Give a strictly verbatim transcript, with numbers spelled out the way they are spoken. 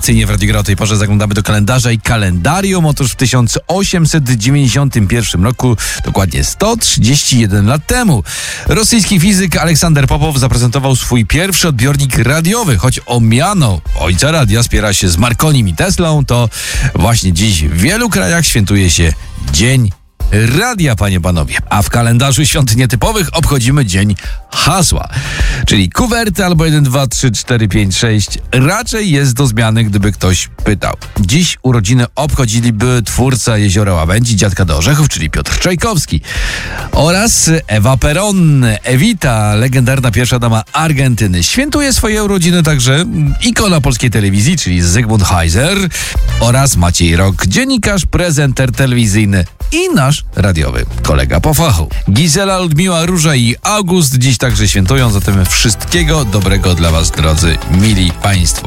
Tradycyjnie w Radio Gra o tej porze zaglądamy do kalendarza i kalendarium. Otóż w tysiąc osiemset dziewięćdziesiątym pierwszym roku, dokładnie sto trzydzieści jeden lat temu, rosyjski fizyk Aleksander Popow zaprezentował swój pierwszy odbiornik radiowy. Choć o miano ojca radia spiera się z Marconim i Teslą, to właśnie dziś w wielu krajach świętuje się Dzień Radia, panie, panowie. A w kalendarzu świąt nietypowych obchodzimy Dzień Hasła, czyli kuwerty albo jeden, dwa, trzy, cztery, pięć, sześć raczej jest do zmiany, gdyby ktoś pytał. Dziś urodziny obchodziliby twórca Jeziora Łabędzi, Dziadka do Orzechów, czyli Piotr Czajkowski, oraz Ewa Peron, Evita, legendarna pierwsza dama Argentyny. Świętuje swoje urodziny także ikona polskiej telewizji, czyli Zygmunt Heiser, oraz Maciej Rok, dziennikarz, prezenter telewizyjny i nasz radiowy kolega po fachu. Gizela, Ludmiła, Róża i August dziś także świętują, zatem wszystkiego dobrego dla was, drodzy, mili państwo.